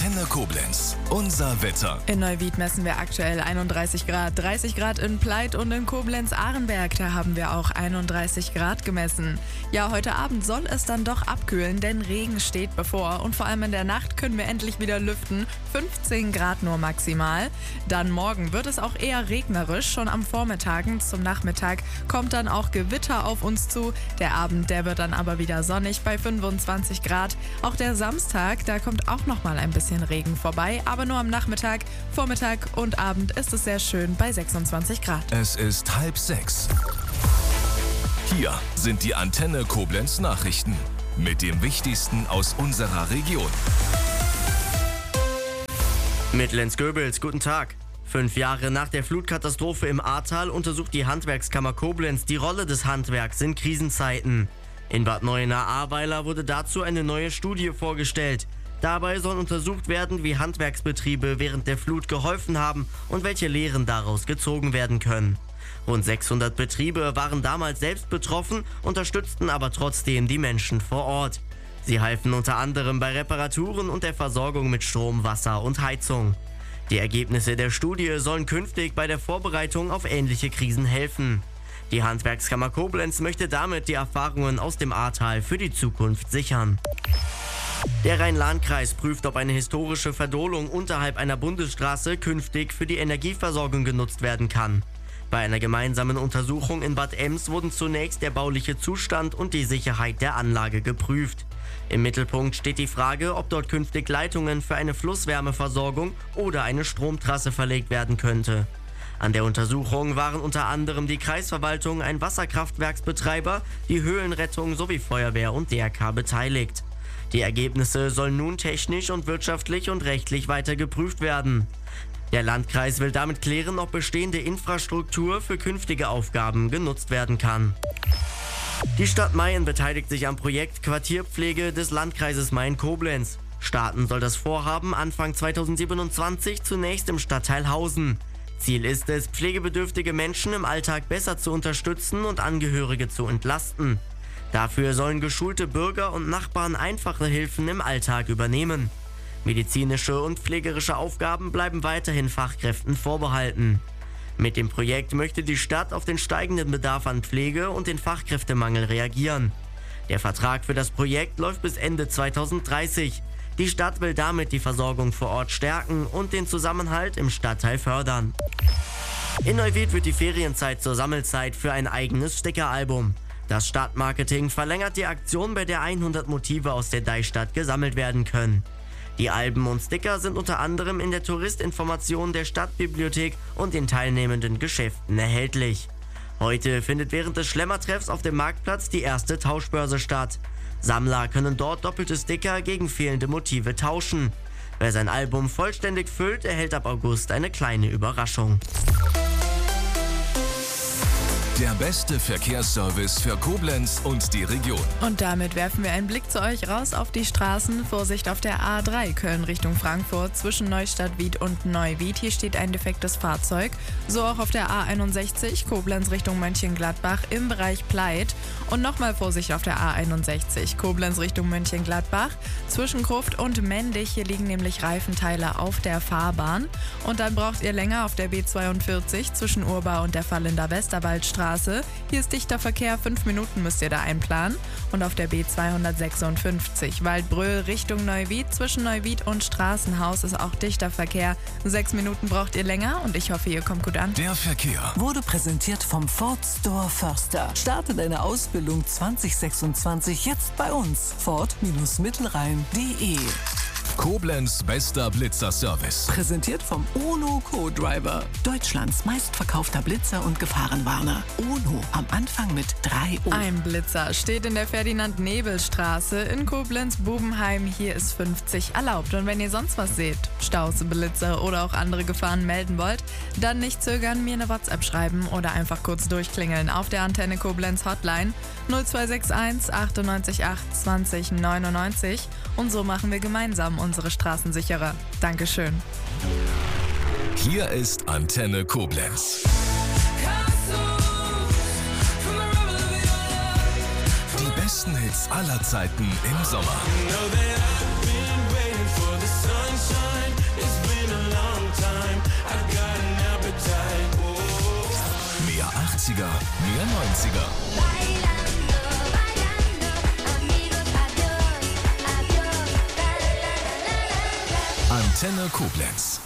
Antenne Koblenz. Unser Wetter. In Neuwied messen wir aktuell 31 Grad, 30 Grad in Pleit und in Koblenz-Ahrenberg, da haben wir auch 31 Grad gemessen. Ja, heute Abend soll es dann doch abkühlen, denn Regen steht bevor und vor allem in der Nacht können wir endlich wieder lüften. 15 Grad nur maximal. Dann morgen wird es auch eher regnerisch, schon am Vormittagen. Zum Nachmittag kommt dann auch Gewitter auf uns zu. Der Abend, der wird dann aber wieder sonnig bei 25 Grad. Auch der Samstag, da kommt auch noch mal ein bisschen Regen vorbei, aber nur am Nachmittag, Vormittag und Abend ist es sehr schön bei 26 Grad. Es ist 5:30. Hier sind die Antenne Koblenz Nachrichten mit dem Wichtigsten aus unserer Region. Mit Lenz Goebels, guten Tag. 5 Jahre nach der Flutkatastrophe im Ahrtal untersucht die Handwerkskammer Koblenz die Rolle des Handwerks in Krisenzeiten. In Bad Neuenahr-Ahrweiler wurde dazu eine neue Studie vorgestellt. Dabei soll untersucht werden, wie Handwerksbetriebe während der Flut geholfen haben und welche Lehren daraus gezogen werden können. Rund 600 Betriebe waren damals selbst betroffen, unterstützten aber trotzdem die Menschen vor Ort. Sie halfen unter anderem bei Reparaturen und der Versorgung mit Strom, Wasser und Heizung. Die Ergebnisse der Studie sollen künftig bei der Vorbereitung auf ähnliche Krisen helfen. Die Handwerkskammer Koblenz möchte damit die Erfahrungen aus dem Ahrtal für die Zukunft sichern. Der Rhein-Lahn-Kreis prüft, ob eine historische Verdolung unterhalb einer Bundesstraße künftig für die Energieversorgung genutzt werden kann. Bei einer gemeinsamen Untersuchung in Bad Ems wurden zunächst der bauliche Zustand und die Sicherheit der Anlage geprüft. Im Mittelpunkt steht die Frage, ob dort künftig Leitungen für eine Flusswärmeversorgung oder eine Stromtrasse verlegt werden könnte. An der Untersuchung waren unter anderem die Kreisverwaltung, ein Wasserkraftwerksbetreiber, die Höhlenrettung sowie Feuerwehr und DRK beteiligt. Die Ergebnisse sollen nun technisch und wirtschaftlich und rechtlich weiter geprüft werden. Der Landkreis will damit klären, ob bestehende Infrastruktur für künftige Aufgaben genutzt werden kann. Die Stadt Mayen beteiligt sich am Projekt Quartierpflege des Landkreises Mayen-Koblenz. Starten soll das Vorhaben Anfang 2027 zunächst im Stadtteil Hausen. Ziel ist es, pflegebedürftige Menschen im Alltag besser zu unterstützen und Angehörige zu entlasten. Dafür sollen geschulte Bürger und Nachbarn einfache Hilfen im Alltag übernehmen. Medizinische und pflegerische Aufgaben bleiben weiterhin Fachkräften vorbehalten. Mit dem Projekt möchte die Stadt auf den steigenden Bedarf an Pflege und den Fachkräftemangel reagieren. Der Vertrag für das Projekt läuft bis Ende 2030. Die Stadt will damit die Versorgung vor Ort stärken und den Zusammenhalt im Stadtteil fördern. In Neuwied wird die Ferienzeit zur Sammelzeit für ein eigenes Stickeralbum. Das Stadtmarketing verlängert die Aktion, bei der 100 Motive aus der Deichstadt gesammelt werden können. Die Alben und Sticker sind unter anderem in der Touristinformation der Stadtbibliothek und in teilnehmenden Geschäften erhältlich. Heute findet während des Schlemmertreffs auf dem Marktplatz die erste Tauschbörse statt. Sammler können dort doppelte Sticker gegen fehlende Motive tauschen. Wer sein Album vollständig füllt, erhält ab August eine kleine Überraschung. Der beste Verkehrsservice für Koblenz und die Region. Und damit werfen wir einen Blick zu euch raus auf die Straßen. Vorsicht auf der A3 Köln Richtung Frankfurt zwischen Neustadt-Wied und Neuwied. Hier steht ein defektes Fahrzeug. So auch auf der A61 Koblenz Richtung Mönchengladbach im Bereich Pleit. Und nochmal Vorsicht auf der A61 Koblenz Richtung Mönchengladbach zwischen Gruft und Mendig. Hier liegen nämlich Reifenteile auf der Fahrbahn. Und dann braucht ihr länger auf der B42 zwischen Urba und der Fallinder Westerwaldstraße. Hier ist dichter Verkehr, 5 Minuten müsst ihr da einplanen. Und auf der B256 Waldbröl Richtung Neuwied zwischen Neuwied und Straßenhaus ist auch dichter Verkehr. 6 Minuten braucht ihr länger und ich hoffe, ihr kommt gut an. Der Verkehr wurde präsentiert vom Ford Store Förster. Starte deine Ausbildung 2026 jetzt bei uns. Ford-Mittelrhein.de. Koblenz bester Blitzerservice. Präsentiert vom Ono Co-Driver. Deutschlands meistverkaufter Blitzer und Gefahrenwarner. Ono am Anfang mit 3 O. Ein Blitzer steht in der Ferdinand-Nebel-Straße in Koblenz-Bubenheim. Hier ist 50 erlaubt. Und wenn ihr sonst was seht, Staus, Blitzer oder auch andere Gefahren melden wollt, dann nicht zögern, mir eine WhatsApp schreiben oder einfach kurz durchklingeln auf der Antenne Koblenz Hotline 0261 98 8 20 99. Und so machen wir gemeinsam unsere Straßen sicherer. Dankeschön. Hier ist Antenne Koblenz. Die besten Hits aller Zeiten im Sommer. 90er, mehr 90er. Bailando, bailando, amigos, adiós, adiós, la, la, la, la, la, la. Antenne Koblenz.